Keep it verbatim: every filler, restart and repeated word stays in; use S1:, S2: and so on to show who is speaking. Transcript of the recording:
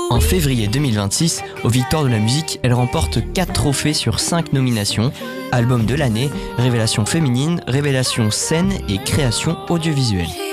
S1: En février deux mille vingt-six, aux Victoires de la musique, elle remporte quatre trophées sur cinq nominations. Album de l'année, révélation féminine, révélation scène et création audiovisuelle.